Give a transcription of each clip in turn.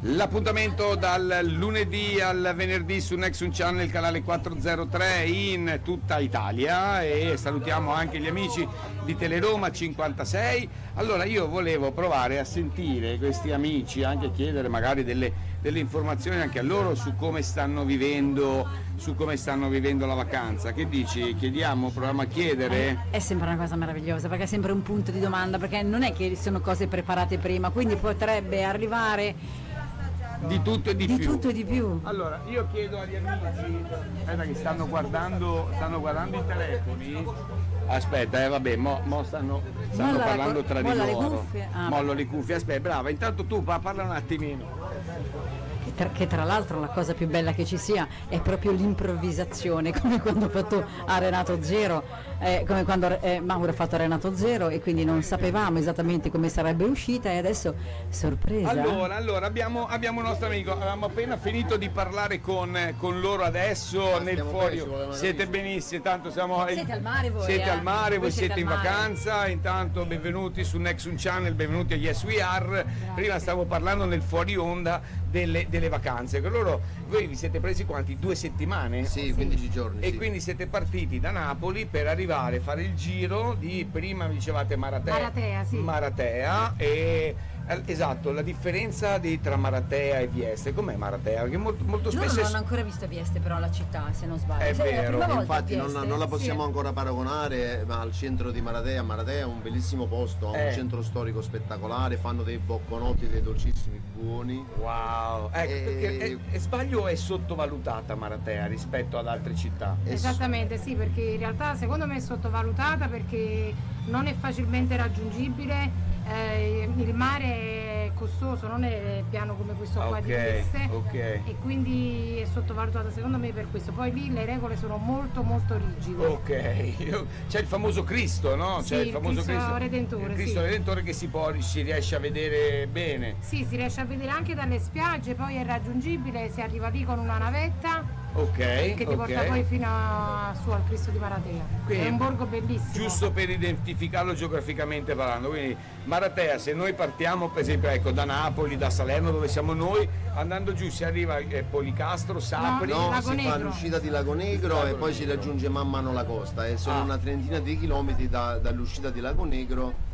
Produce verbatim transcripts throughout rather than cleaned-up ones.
L'appuntamento dal lunedì al venerdì su Nexus Channel, canale quattrocentotre in tutta Italia, e salutiamo anche gli amici di Teleroma cinquantasei. Allora io volevo provare a sentire questi amici, anche chiedere magari delle, delle informazioni anche a loro su come stanno vivendo su come stanno vivendo la vacanza. Che dici? Chiediamo, proviamo a chiedere? È sempre una cosa meravigliosa, perché è sempre un punto di domanda, perché non è che sono cose preparate prima, quindi potrebbe arrivare di tutto e di, di più. tutto e di più. Allora io chiedo agli amici, aspetta che stanno guardando stanno guardando i telefoni, aspetta eh vabbè mo, mo stanno, stanno Molla parlando la, tra di loro, le cuffie. Ah, mollo le cuffie, aspetta, brava, intanto tu pa, parla un attimino. Che tra, che tra l'altro la cosa più bella che ci sia è proprio l'improvvisazione, come quando ho fatto a Renato Zero, eh, come quando eh, Mauro ha fatto a Renato Zero, e quindi non sapevamo esattamente come sarebbe uscita, e adesso sorpresa. Allora, allora abbiamo, abbiamo un nostro amico, avevamo appena finito di parlare con, con loro adesso, ah, nel fuori, siete benissimi, tanto siamo siete al mare voi, siete eh? al mare, voi, voi siete, siete in mare. vacanza, intanto benvenuti su Nexus Channel, benvenuti a Yes We Are. Grazie. Prima stavo parlando nel fuori onda delle, delle vacanze, che loro, voi vi siete presi quanti? Due settimane? Sì, sì. quindici giorni. E sì. quindi siete partiti da Napoli per arrivare a fare il giro di, prima mi dicevate Maratea, Maratea, sì. Maratea e esatto, la differenza di tra Maratea e Vieste, com'è Maratea? Perché molto, molto spesso non ho ancora visto Vieste, però la città, se non sbaglio. È cioè, vero, la prima infatti non, non la possiamo sì. ancora paragonare, ma al centro di Maratea, Maratea è un bellissimo posto, eh. un centro storico spettacolare, fanno dei bocconotti, dei dolcissimi buoni. Wow, ecco, e... perché è, è sbaglio, è sottovalutata Maratea rispetto ad altre città. Esattamente, sì, perché in realtà secondo me è sottovalutata perché non è facilmente raggiungibile, eh, il mare è costoso, non è piano come questo qua okay, di Vieste, okay. e quindi è sottovalutata secondo me per questo. Poi lì le regole sono molto molto rigide. Ok, c'è il famoso Cristo, no? Sì, c'è il il famoso Cristo Cristo Redentore, il Cristo sì. Redentore che si può, si riesce a vedere bene. Sì, si riesce a vedere anche dalle spiagge, poi è raggiungibile, si arriva lì con una navetta. Ok, che ti okay. porta poi fino a, su al Cristo di Maratea. Quindi, è un borgo bellissimo. Giusto per identificarlo geograficamente parlando, quindi Maratea, se noi partiamo per esempio ecco, da Napoli, da Salerno dove siamo noi, andando giù si arriva a eh, Policastro, Sapri. No, Lago si Negro. fa l'uscita di Lago Negro Lago e poi Negro. si raggiunge man mano la costa, e sono Ah. una trentina di chilometri da, dall'uscita di Lago Negro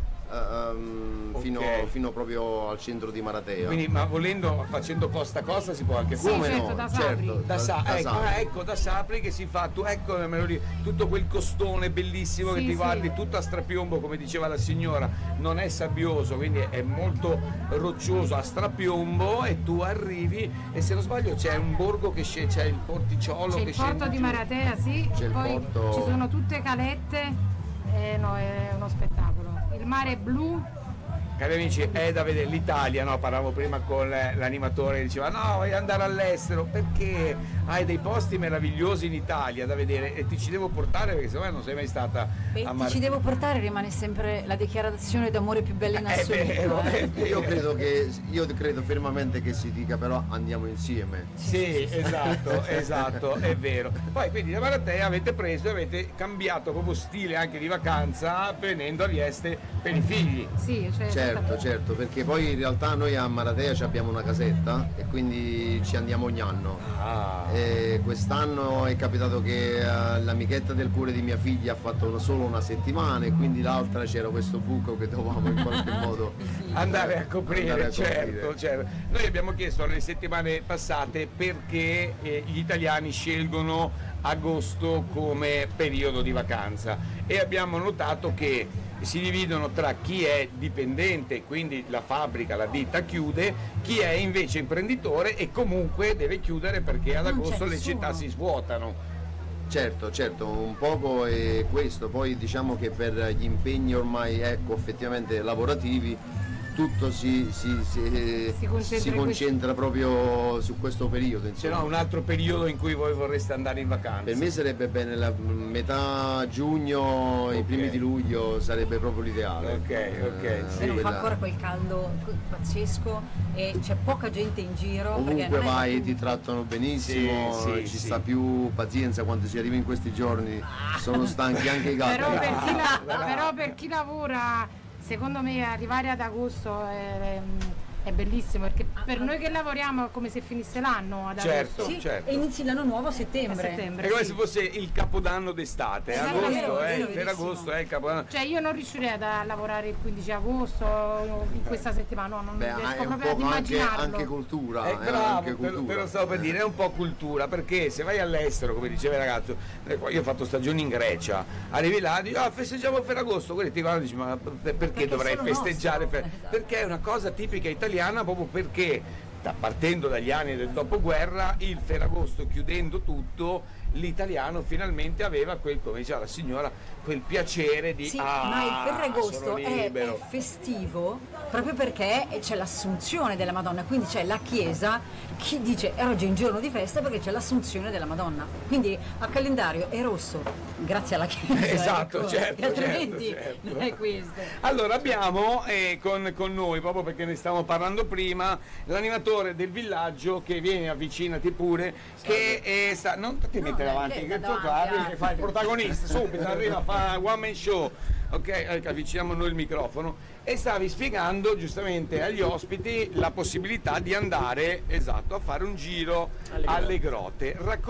Um, okay. fino, fino proprio al centro di Maratea. Quindi, ma volendo, facendo costa a costa si può anche Sì, fare. certo, no? da Sapri. Certo, Da, Sa- da ecco, Sapri. ecco, da Sapri che si fa tu, ecco, me lo dico, tutto quel costone bellissimo Sì, che ti sì. guardi, tutto a strapiombo, come diceva la signora, non è sabbioso, quindi è molto roccioso a strapiombo, e tu arrivi e se non sbaglio c'è un borgo che scende, c'è il porticciolo C'è che il porto scende di giù. Maratea, sì, C'è il poi porto- ci sono tutte calette, eh, no, è uno spettacolo. Il mare è blu. Cari amici, è da vedere l'Italia, no? Parlavo prima con l'animatore che diceva no, voglio andare all'estero perché hai dei posti meravigliosi in Italia da vedere e ti ci devo portare perché secondo me non sei mai stata Beh, a ti Mar- ci devo portare, rimane sempre la dichiarazione d'amore più bella in È assoluto. vero, eh. è vero. Io credo che io credo fermamente che si dica però andiamo insieme. Sì, esatto, esatto, è vero. Poi quindi da Maratea avete preso e avete cambiato proprio stile anche di vacanza venendo a Vieste per i figli. Sì, cioè, Certo, esattamente. certo, perché poi in realtà noi a Maratea ci abbiamo una casetta e quindi ci andiamo ogni anno. Ah. E quest'anno è capitato che uh, l'amichetta del cuore di mia figlia ha fatto una, solo una settimana, e quindi l'altra c'era questo buco che dovevamo in qualche modo andare a coprire, andare a certo, coprire. certo. Noi abbiamo chiesto nelle settimane passate perché eh, gli italiani scelgono agosto come periodo di vacanza, e abbiamo notato che si dividono tra chi è dipendente, quindi la fabbrica, la ditta chiude, chi è invece imprenditore e comunque deve chiudere perché ad Non c'è agosto le nessuno. città si svuotano. Certo, certo, un poco è questo, poi diciamo che per gli impegni ormai ecco effettivamente lavorativi tutto si, si, si, Si concentra si in concentra proprio su questo periodo. Se Insomma. no un altro periodo in cui voi vorreste andare in vacanza. Per me sarebbe bene la metà giugno, Ok. i primi di luglio sarebbe proprio l'ideale. Ok, ok, Eh, sì. Se non fa quella- ancora quel caldo pazzesco e c'è poca gente in giro. perché Ovunque non è vai che- ti trattano benissimo, Sì, sì, ci sì. sta più pazienza quando si arriva in questi giorni, sono stanchi anche i gatti. Però per, chi la- Bravo. però per chi lavora, secondo me arrivare ad agosto è, è bellissimo perché per noi che lavoriamo è come se finisse l'anno ad Certo, agosto. Sì, certo. e inizi l'anno nuovo a A settembre. settembre, È come sì. se fosse il capodanno d'estate, Esatto, agosto vero, è vero, il Ferragosto, verissimo. è il capodanno. Cioè io non riuscirei ad- a lavorare il quindici agosto in questa settimana, no, non Beh, riesco è un proprio ad po' anche, immaginarlo. anche cultura. È eh, bravo, anche te, lo- cultura. te lo stavo per dire, è un po' cultura, perché se vai all'estero, come diceva il ragazzo, eh, poi io ho fatto stagioni in Grecia, arrivi là, dici, ah, festeggiamo il Ferragosto, quelli ti guardano e dici, ma per- perché, dovrei solo festeggiare? nostro. Fer- Esatto. Perché è una cosa tipica italiana, proprio perché da- partendo dagli anni del dopoguerra, il Ferragosto chiudendo tutto, l'italiano finalmente aveva quel, come diceva la signora, quel piacere di Sì, ah, ma il Ferragosto sono è, è libero. festivo proprio perché c'è l'assunzione della Madonna, quindi c'è la Chiesa che dice "Eh, oggi è un giorno di festa perché c'è l'assunzione della Madonna, quindi a calendario è rosso grazie alla Chiesa. Esatto, ecco, certo, che altrimenti certo, certo. non è questo. Allora abbiamo eh, con, con noi, proprio perché ne stavamo parlando prima, l'animatore del villaggio che viene, avvicinati pure, che eh, sta, non ti mettere dai, avanti, che che da tu davanti, arrivi ah. e fai il protagonista, subito arriva, fa one man show, ok, ecco, avviciniamo noi il microfono, e stavi spiegando giustamente agli ospiti la possibilità di andare, esatto, a fare un giro alle grotte. Racconta